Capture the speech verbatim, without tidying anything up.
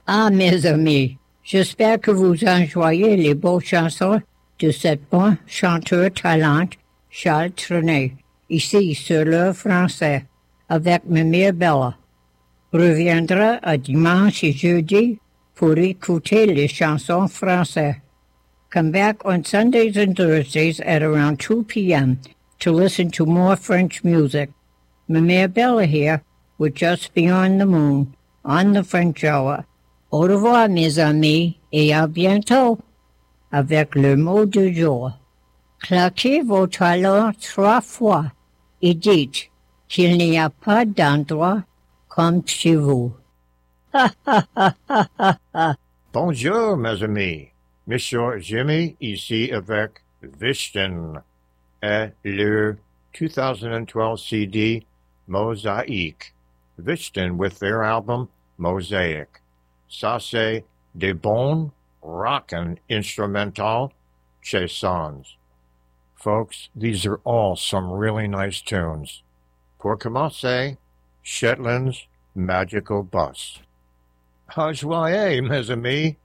Ah, mes amis, j'espère que vous enjoyez les beaux chansons de cet bon chanteur talent, Charles Trenet, ici sur l'heure français, avec ma mère Bella. Reviendra à dimanche et jeudi pour écouter les chansons françaises. Come back on Sundays and Thursdays at around two p.m. to listen to more French music. Ma mère Bella here with Just Beyond the Moon on the French Hour. Au revoir, mes amis, et à bientôt avec le mot du jour. Claquez vos talons trois fois et dites qu'il n'y a pas d'endroit comme chez vous. Ha ha ha ha ha ha. Bonjour, mes amis. Monsieur Jimmy ici avec Vishton et le two thousand twelve C D Mosaic. Vishton with their album Mosaic. Ça c'est des bons rockin' instrumental chansons. Folks, these are all some really nice tunes. Pour commencer, Shetland's Magical Bus. Joyeux, mes amis.